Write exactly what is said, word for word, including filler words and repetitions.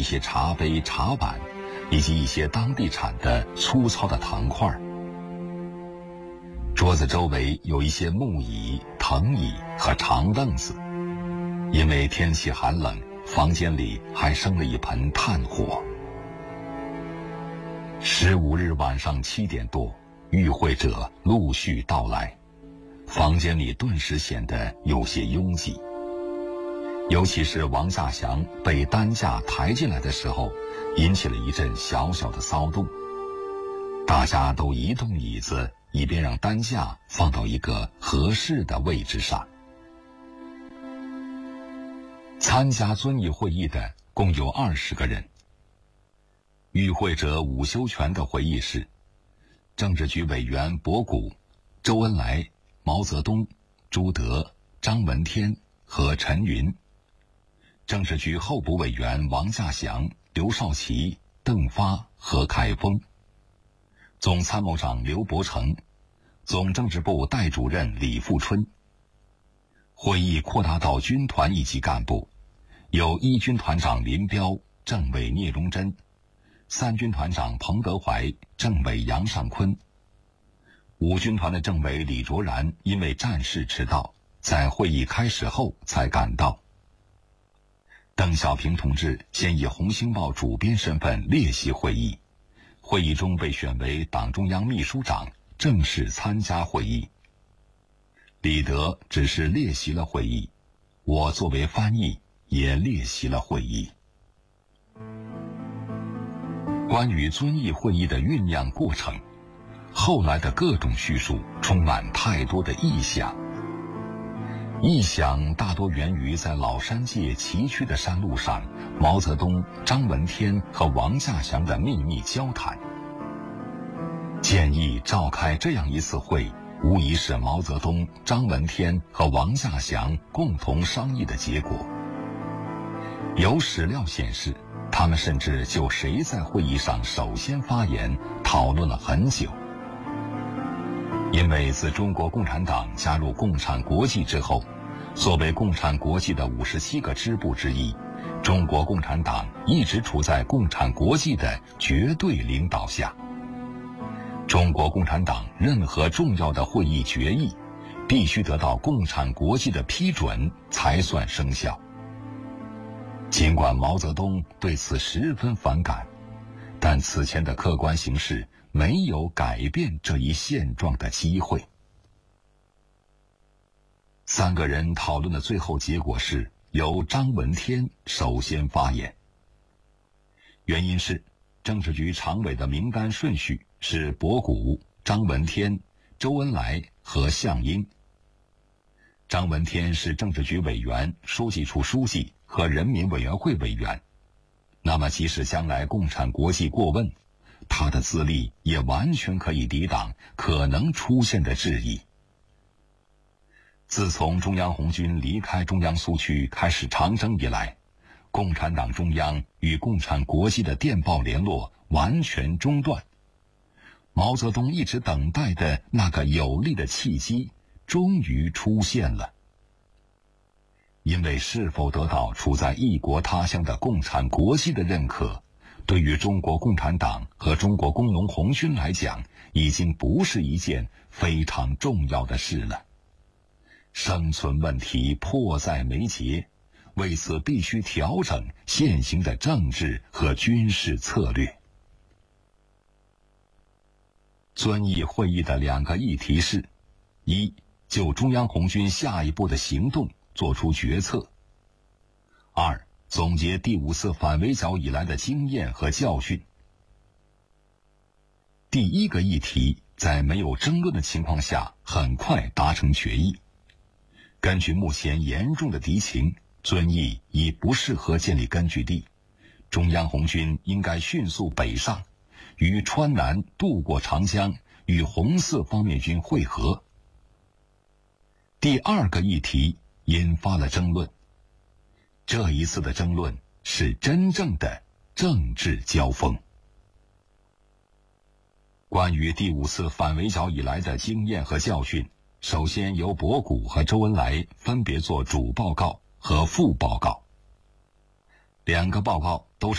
些茶杯、茶碗，以及一些当地产的粗糙的糖块。桌子周围有一些木椅、藤椅和长凳子。因为天气寒冷，房间里还生了一盆炭火。十五日晚上七点多，与会者陆续到来，房间里顿时显得有些拥挤。尤其是王稼祥被担架抬进来的时候，引起了一阵小小的骚动。大家都移动椅子，以便让担架放到一个合适的位置上。参加遵义会议的共有二十个人。与会者伍修权的回忆是：政治局委员博古、周恩来、毛泽东、朱德、张闻天和陈云；政治局候补委员王稼祥、刘少奇、邓发和凯丰；总参谋长刘伯承；总政治部代主任李富春。会议扩大到军团一级干部，有一军团长林彪、政委聂荣臻；三军团长彭德怀，政委杨尚昆；五军团的政委李卓然因为战事迟到，在会议开始后才赶到。邓小平同志先以《红星报》主编身份列席会议，会议中被选为党中央秘书长，正式参加会议。李德只是列席了会议，我作为翻译也列席了会议。关于遵义会议的酝酿过程，后来的各种叙述充满太多的臆想。臆想大多源于在老山界崎岖的山路上，毛泽东、张闻天和王稼祥的秘密交谈。建议召开这样一次会，无疑是毛泽东、张闻天和王稼祥共同商议的结果。有史料显示，他们甚至就谁在会议上首先发言讨论了很久。因为自中国共产党加入共产国际之后，作为共产国际的五十七个支部之一，中国共产党一直处在共产国际的绝对领导下。中国共产党任何重要的会议决议，必须得到共产国际的批准才算生效。尽管毛泽东对此十分反感，但此前的客观形势没有改变这一现状的机会。三个人讨论的最后结果是由张闻天首先发言。原因是政治局常委的名单顺序是博古、张闻天、周恩来和项英。张闻天是政治局委员、书记处书记和人民委员会委员，那么即使将来共产国际过问，他的资历也完全可以抵挡可能出现的质疑。自从中央红军离开中央苏区开始长征以来，共产党中央与共产国际的电报联络完全中断。毛泽东一直等待的那个有利的契机终于出现了。因为是否得到处在异国他乡的共产国际的认可，对于中国共产党和中国工农红军来讲，已经不是一件非常重要的事了。生存问题迫在眉睫，为此必须调整现行的政治和军事策略。遵义会议的两个议题是：一、就中央红军下一步的行动作出决策；二、总结第五次反围剿以来的经验和教训。第一个议题在没有争论的情况下很快达成决议。根据目前严重的敌情，遵义已不适合建立根据地，中央红军应该迅速北上，于川南渡过长江，与红四方面军会合。第二个议题引发了争论，这一次的争论是真正的政治交锋。关于第五次反围剿以来的经验和教训，首先由博古和周恩来分别做主报告和副报告。两个报告都是